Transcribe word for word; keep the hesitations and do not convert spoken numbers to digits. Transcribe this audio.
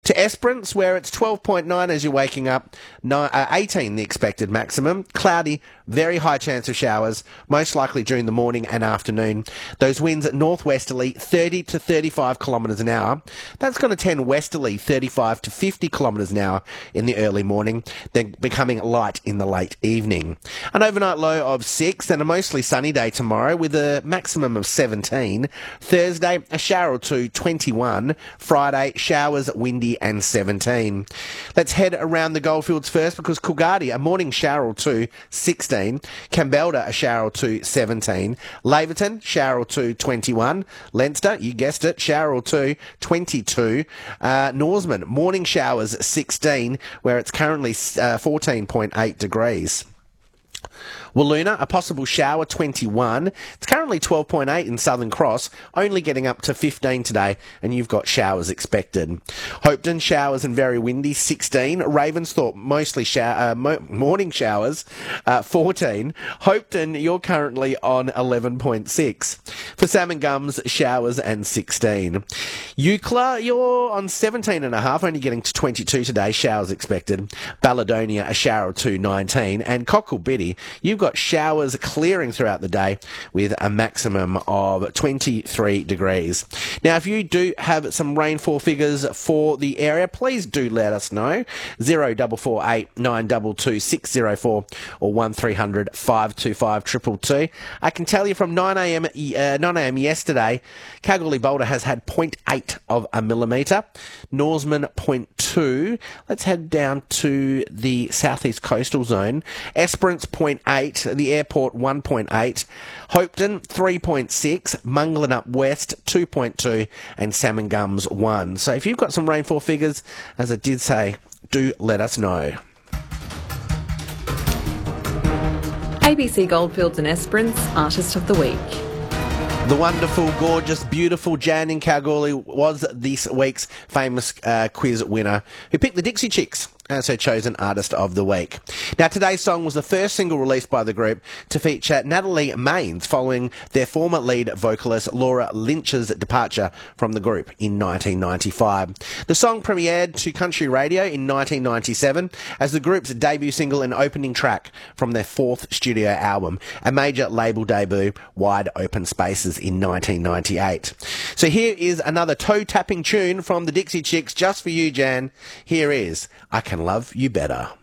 To Esperance, where it's twelve point nine as you're waking up, eighteen the expected maximum. Cloudy, very high chance of showers, most likely during the morning and afternoon. Those winds at northwesterly, thirty to thirty-five kilometres an hour. That's going to tend westerly, thirty-five to fifty kilometres an hour in the early morning, then becoming light in the late evening. An overnight low of six and a mostly sunny day tomorrow with a maximum of seventeen. Thursday, a shower or two, twenty-one. Friday, showers, windy and seventeen. Let's head around the goldfields first because Coolgardie, a morning shower or two, sixteen. Campbelda, a shower or two, seventeen. Laverton, shower or two, twenty-one. Leinster, you guessed it, shower or two, twenty-two. Uh, Norseman, morning showers, sixteen, where it's currently uh, fourteen point eight degrees. Wiluna, a possible shower, twenty-one. It's currently twelve point eight in Southern Cross, only getting up to fifteen today, and you've got showers expected. Hopeton, showers and very windy, sixteen. Ravensthorpe, mostly shower, uh, mo- morning showers, uh, fourteen. Hopeton, you're currently on eleven point six. For Salmon Gums, showers and sixteen. Eucla, you're on seventeen and a half, only getting to twenty-two today, showers expected. Balladonia, a shower or two, nineteen. And Cocklebiddy, you've got showers clearing throughout the day with a maximum of twenty-three degrees. Now, if you do have some rainfall figures for the area, please do let us know. zero four four eight nine two two six zero four or one three hundred five two five two two two. I can tell you from nine a.m. Uh, nine a.m. yesterday, Kalgoorlie Boulder has had zero point eight of a millimetre. Norseman, zero point two. Let's head down to the southeast coastal zone. Esperance, zero point eight. The airport, one point eight. Hopeton, three point six. Munglan up west, two point two. And Salmon Gums, one. So if you've got some rainfall figures, as I did say, do let us know. A B C Goldfields and Esperance Artist of the Week. The wonderful, gorgeous, beautiful Jan in Kalgoorlie was this week's famous uh, quiz winner who picked the Dixie Chicks as her chosen artist of the week. Now, today's song was the first single released by the group to feature Natalie Maines following their former lead vocalist Laura Lynch's departure from the group in nineteen ninety-five. The song premiered to country radio in nineteen ninety-seven as the group's debut single and opening track from their fourth studio album, a major label debut, Wide Open Spaces, in nineteen ninety-eight. So here is another toe-tapping tune from the Dixie Chicks just for you, Jan. Here is I Can Love You Better.